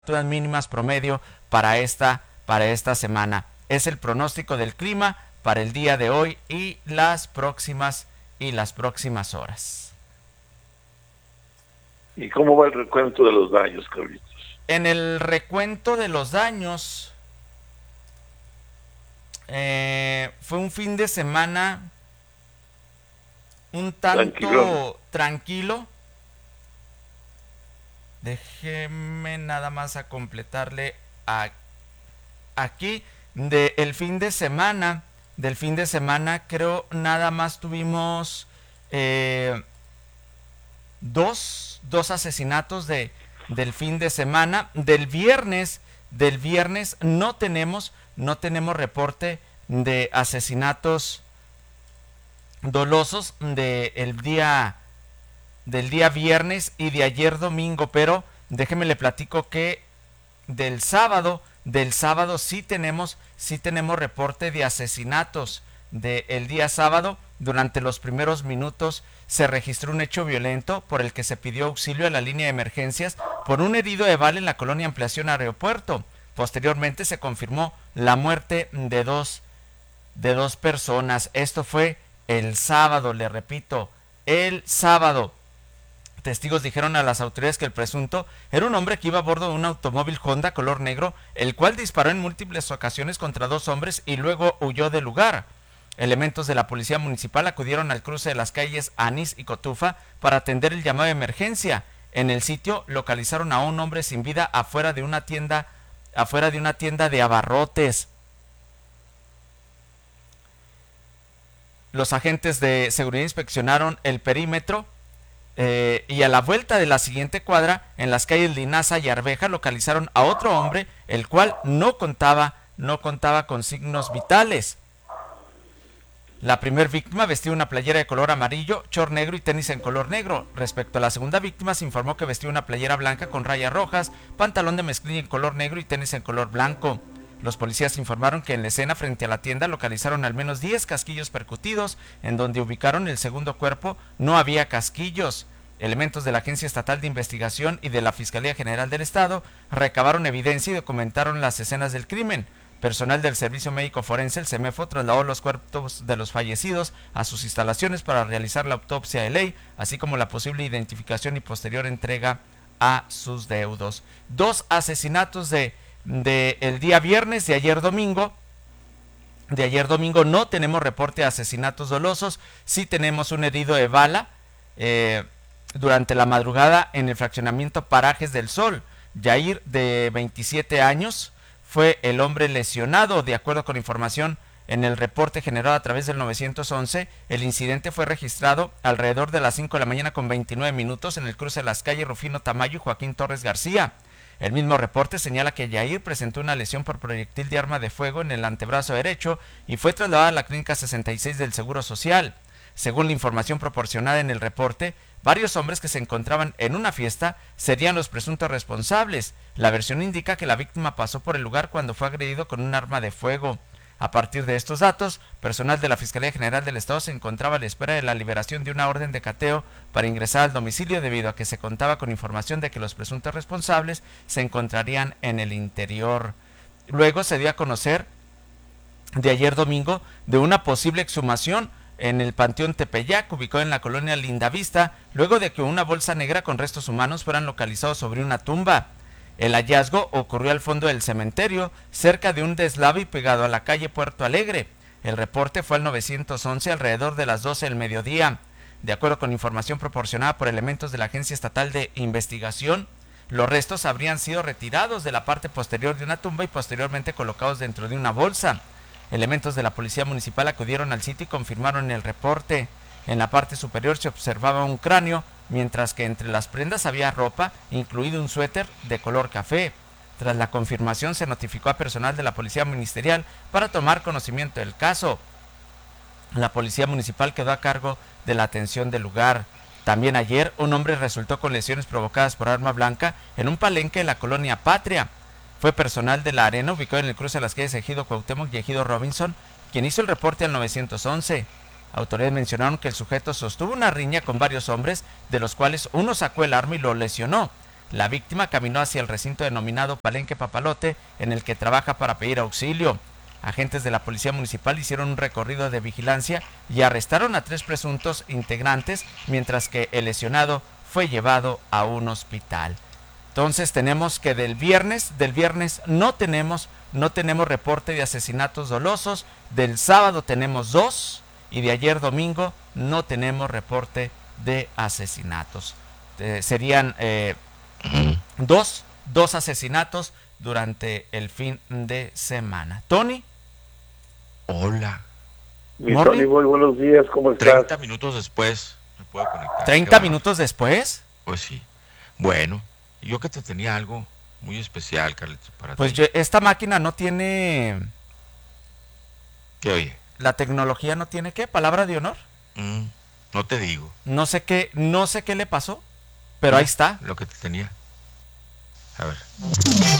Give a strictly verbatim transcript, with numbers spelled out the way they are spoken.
temperaturas mínimas promedio para esta, para esta semana. Es el pronóstico del clima para el día de hoy y las próximas y las próximas horas. ¿Y cómo va el recuento de los daños, Carlitos? En el recuento de los daños, eh, fue un fin de semana un tanto Tranquilón. tranquilo. Déjeme nada más a completarle a, aquí de el fin de semana. Del fin de semana creo nada más tuvimos eh, dos, dos asesinatos de, del fin de semana. Del viernes, del viernes no tenemos, no tenemos reporte de asesinatos dolosos de el día del día viernes y de ayer domingo, pero déjeme le platico que del sábado, del sábado sí tenemos, sí tenemos reporte de asesinatos. Del día sábado, durante los primeros minutos, se registró un hecho violento por el que se pidió auxilio a la línea de emergencias por un herido de bala en la colonia Ampliación Aeropuerto. Posteriormente se confirmó la muerte de dos, de dos personas. Esto fue el sábado, le repito, el sábado. Testigos dijeron a las autoridades que el presunto era un hombre que iba a bordo de un automóvil Honda color negro, el cual disparó en múltiples ocasiones contra dos hombres y luego huyó del lugar. Elementos de la policía municipal acudieron al cruce de las calles Anís y Cotufa para atender el llamado de emergencia. En el sitio localizaron a un hombre sin vida afuera de una tienda, afuera de una tienda de abarrotes. Los agentes de seguridad inspeccionaron el perímetro Eh, y a la vuelta de la siguiente cuadra, en las calles Linaza y Arveja, localizaron a otro hombre, el cual no contaba, no contaba con signos vitales. La primer víctima vestía una playera de color amarillo, short negro y tenis en color negro. Respecto a la segunda víctima, se informó que vestía una playera blanca con rayas rojas, pantalón de mezclilla en color negro y tenis en color blanco. Los policías informaron que en la escena frente a la tienda localizaron al menos diez casquillos percutidos. En donde ubicaron el segundo cuerpo no había casquillos. Elementos de la Agencia Estatal de Investigación y de la Fiscalía General del Estado recabaron evidencia y documentaron las escenas del crimen. Personal del Servicio Médico Forense, el CEMEFO, trasladó los cuerpos de los fallecidos a sus instalaciones para realizar la autopsia de ley, así como la posible identificación y posterior entrega a sus deudos. Dos asesinatos de de el día viernes, de ayer domingo. De ayer domingo no tenemos reporte de asesinatos dolosos, sí tenemos un herido de bala eh, durante la madrugada en el fraccionamiento Parajes del Sol. Yair, de veintisiete años, fue el hombre lesionado. De acuerdo con información en el reporte generado a través del nueve once, el incidente fue registrado alrededor de las cinco de la mañana con veintinueve minutos en el cruce de las calles Rufino Tamayo y Joaquín Torres García. El mismo reporte señala que Yair presentó una lesión por proyectil de arma de fuego en el antebrazo derecho y fue trasladado a la clínica sesenta y seis del Seguro Social. Según la información proporcionada en el reporte, varios hombres que se encontraban en una fiesta serían los presuntos responsables. La versión indica que la víctima pasó por el lugar cuando fue agredido con un arma de fuego. A partir de estos datos, personal de la Fiscalía General del Estado se encontraba a la espera de la liberación de una orden de cateo para ingresar al domicilio debido a que se contaba con información de que los presuntos responsables se encontrarían en el interior. Luego se dio a conocer de ayer domingo de una posible exhumación en el Panteón Tepeyac, ubicado en la colonia Lindavista, luego de que una bolsa negra con restos humanos fueran localizados sobre una tumba. El hallazgo ocurrió al fondo del cementerio, cerca de un deslave y pegado a la calle Puerto Alegre. El reporte fue al nueve once alrededor de las doce del mediodía. De acuerdo con información proporcionada por elementos de la Agencia Estatal de Investigación, los restos habrían sido retirados de la parte posterior de una tumba y posteriormente colocados dentro de una bolsa. Elementos de la Policía Municipal acudieron al sitio y confirmaron el reporte. En la parte superior se observaba un cráneo, mientras que entre las prendas había ropa, incluido un suéter de color café. Tras la confirmación se notificó a personal de la Policía Ministerial para tomar conocimiento del caso. La Policía Municipal quedó a cargo de la atención del lugar. También ayer un hombre resultó con lesiones provocadas por arma blanca en un palenque en la colonia Patria. Fue personal de la Arena, ubicado en el cruce de las calles Ejido Cuauhtémoc y Ejido Robinson, quien hizo el reporte al nueve once. Autoridades mencionaron que el sujeto sostuvo una riña con varios hombres, de los cuales uno sacó el arma y lo lesionó. La víctima caminó hacia el recinto denominado Palenque Papalote, en el que trabaja para pedir auxilio. Agentes de la Policía Municipal hicieron un recorrido de vigilancia y arrestaron a tres presuntos integrantes, mientras que el lesionado fue llevado a un hospital. Entonces tenemos que del viernes, del viernes no tenemos, no tenemos reporte de asesinatos dolosos, del sábado tenemos dos y de ayer domingo no tenemos reporte de asesinatos. Eh, serían eh, dos, dos asesinatos durante el fin de semana. Tony. Hola. Mi Tony, muy buenos días, ¿cómo estás? treinta minutos después me puedo conectar. ¿treinta minutos después? Pues sí. Bueno, yo que te tenía algo muy especial, Carlitos, para Pues ti. yo, esta máquina no tiene... ¿Qué oye? La tecnología no tiene, ¿qué? ¿Palabra de honor? Mm, no te digo. No sé qué, no sé qué le pasó, pero ahí está. Lo que te tenía. A ver.